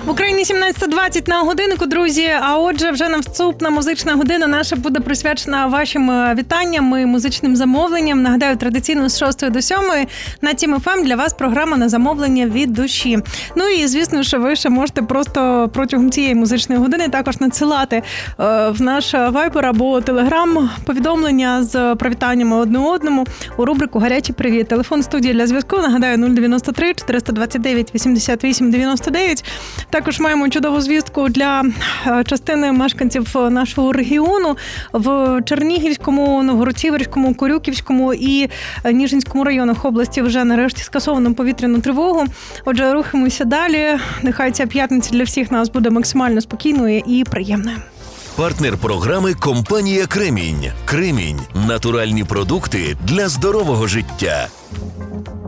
В Україні 17:20 на годиннику, друзі. А отже, вже наступна музична година наша буде присвячена вашим вітанням і музичним замовленням. Нагадаю, традиційно з 6 до 7 на Тім ФМ для вас програма на замовлення від душі. Ну і, звісно, що ви ще можете просто протягом цієї музичної години також надсилати в наш Viber або Telegram повідомлення з привітаннями одне одному у рубрику «Гарячий привіт». Телефон студії для зв'язку, нагадаю, 093 429 88 99. Також маємо чудову звістку для частини мешканців нашого регіону. В Чернігівському, Новгород-Сіверському, Корюківському і Ніжинському районах області вже нарешті скасовано повітряну тривогу. Отже, рухаємося далі. Нехай ця п'ятниця для всіх нас буде максимально спокійною і приємною. Партнер програми – компанія «Кремінь». «Кремінь» – натуральні продукти для здорового життя.